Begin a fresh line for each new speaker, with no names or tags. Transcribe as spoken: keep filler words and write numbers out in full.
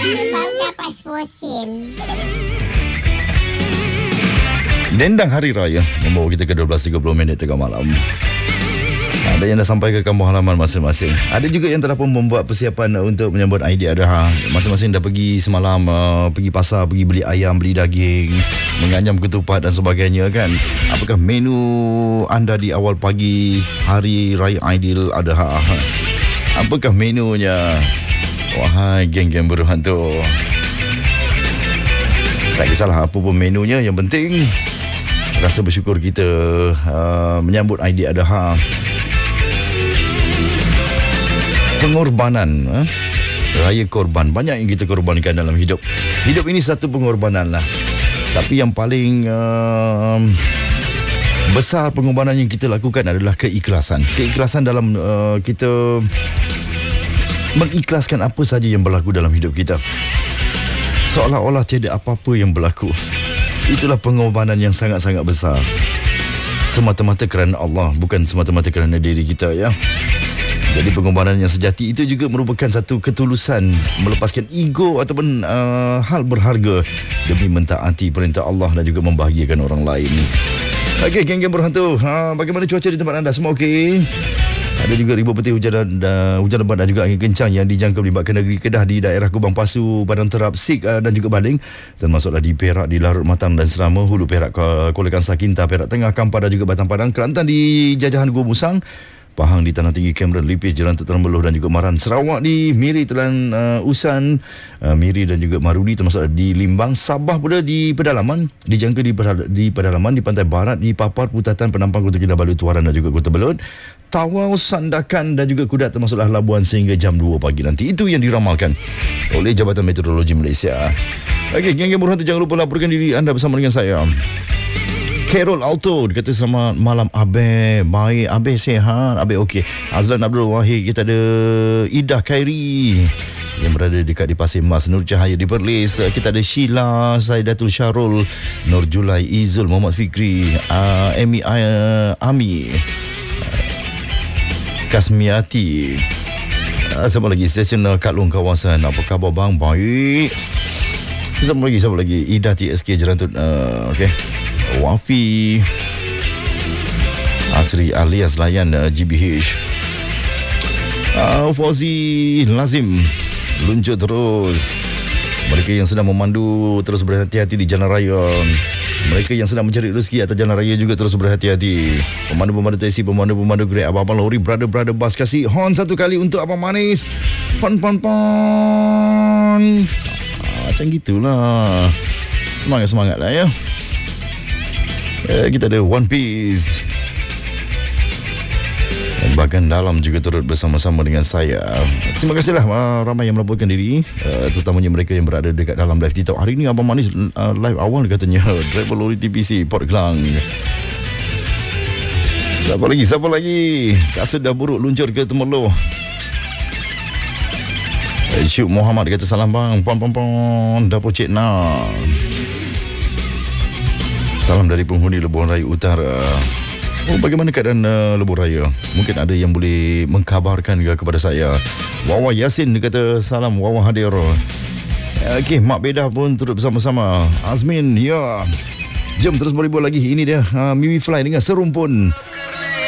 Memang dapat fosil.
Dendang Hari Raya membawa kita ke dua belas tiga puluh minit tengah malam. Ada yang dah sampai ke kampung halaman masing-masing. Ada juga yang telah pun membuat persiapan untuk menyambut Aidiladha. Masing-masing dah pergi semalam, uh, pergi pasar, pergi beli ayam, beli daging, menganyam ketupat dan sebagainya kan. Apakah menu anda di awal pagi Hari Raya Aidiladha? Apakah menunya? Wahai geng-geng beruhan tu, tak kisahlah apa pun menunya, yang penting rasa bersyukur kita uh, menyambut Aidiladha. Pengorbanan, eh? Raya korban. Banyak yang kita korbankan dalam hidup. Hidup ini satu pengorbanan lah. Tapi yang paling uh, besar pengorbanan yang kita lakukan adalah keikhlasan. Keikhlasan dalam uh, kita mengikhlaskan apa saja yang berlaku dalam hidup kita, seolah-olah tiada apa-apa yang berlaku. Itulah pengorbanan yang sangat-sangat besar, semata-mata kerana Allah, bukan semata-mata kerana diri kita, ya. Jadi pengorbanan yang sejati itu juga merupakan satu ketulusan, melepaskan ego ataupun uh, hal berharga demi mentaati perintah Allah dan juga membahagiakan orang lain. Okey, geng-geng berhantu, ha, bagaimana cuaca di tempat anda? Semua okey? Ada juga ribuan petir hujan dan uh, hujan lebat dan juga angin kencang yang dijangka melibatkan negeri Kedah di daerah Kubang Pasu, Padang Terap, Sik uh, dan juga Baling, termasuklah di Perak, di Larut Matang dan Serama, Hulu Perak, Kuala Kangsar, Kinta, Perak Tengah, Kampar dan juga Batang Padang, Kelantan di Jajahan Gua Musang, Pahang di Tanah Tinggi, Cameron, Lipis, Jelantut, Terenbeluh dan juga Maran, Sarawak di Miri, Telan uh, Usan, uh, Miri dan juga Marudi, termasuk di Limbang, Sabah pula di pedalaman, dijangka di, di pedalaman di pantai barat, di Papar, Putatan, Penampang, Kota Kinabalu, Tuaran dan juga Kota Belud, Tawau, Sandakan dan juga Kudat, termasuklah Labuan sehingga jam dua pagi nanti. Itu yang diramalkan oleh Jabatan Meteorologi Malaysia. Okey, geng-geng berhantu, jangan lupa laporkan diri anda bersama dengan saya, Carol Alto. Dia kata selamat malam Abe. Baik Abe, sihat Abe, okey. Azlan Abdul Wahid. Kita ada Ida Khairi yang berada dekat di Pasir Mas, Nur Cahaya di Perlis. Kita ada Sheila, Saidatul Syarul, Nur Julai, Izul, Muhammad Fikri, uh, Amy uh, Ami, uh, Kasmiati, uh, siapa lagi, stesen uh, Kat Long Kawasan. Apa khabar bang? Baik. Siapa lagi, siapa lagi? Ida T S K Jerantut, uh, okey. Wafi, Asri alias Layan, uh, G B H, uh, Fauzi Lazim, luncur terus. Mereka yang sedang memandu terus berhati-hati di jalan raya. Mereka yang sedang mencari rezeki atas jalan raya juga terus berhati-hati. Pemandu-pemandu taksi, pemandu-pemandu Grab, abang-abang lori, brother-brother bus, kasih horn satu kali untuk Abang Manis. Pon pon pon. Ah, macam gitulah. Semangat-semangat lah, ya. Eh, kita ada One Piece. Dan bahkan dalam juga turut bersama-sama dengan saya. Terima kasihlah uh, ramai yang melaporkan diri, uh, terutamanya mereka yang berada dekat dalam live TikTok. Hari ini Abang Manis uh, live awal katanya. Driver lori T P C Port Klang. Siapa lagi? Siapa lagi? Kasut dah buruk luncur ke Temerloh. eh, Syuk Muhammad kata salam bang. Pon pon pon. Dapur Cik Na. Salam dari penghuni Lebuh Raya Utara. Oh, bagaimana keadaan uh, Lebuh Raya? Mungkin ada yang boleh mengkabarkan ke kepada saya. Wawa Yasin dia kata salam Wawa hadir. Okey, Mak Bedah pun turut bersama-sama. Azmin, ya. Jom terus berhibur lagi. Ini dia uh, Mimi Fly dengan Serumpun.